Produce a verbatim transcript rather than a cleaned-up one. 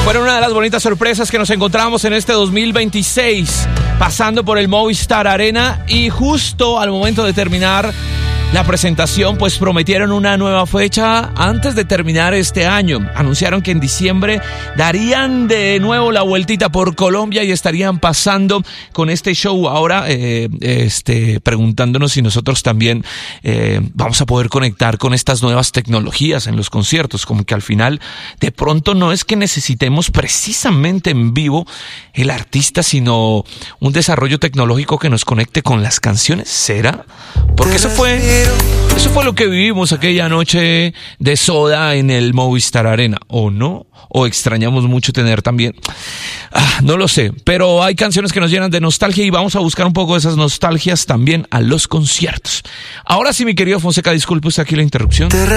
Fueron una de las bonitas sorpresas que nos encontramos en este dos mil veintiséis, pasando por el Movistar Arena, y justo al momento de terminar la presentación, pues prometieron una nueva fecha antes de terminar este año. Anunciaron que en diciembre darían de nuevo la vueltita por Colombia y estarían pasando con este show. Ahora, eh, este, preguntándonos si nosotros también eh, vamos a poder conectar con estas nuevas tecnologías en los conciertos. Como que al final, de pronto no es que necesitemos precisamente en vivo el artista, sino un desarrollo tecnológico que nos conecte con las canciones. ¿Será? Porque eso fue... Eso fue lo que vivimos aquella noche de Soda en el Movistar Arena, ¿o no? ¿O extrañamos mucho tener también? Ah, no lo sé, pero hay canciones que nos llenan de nostalgia y vamos a buscar un poco de esas nostalgias también a los conciertos. Ahora sí, mi querido Fonseca, disculpe usted aquí la interrupción.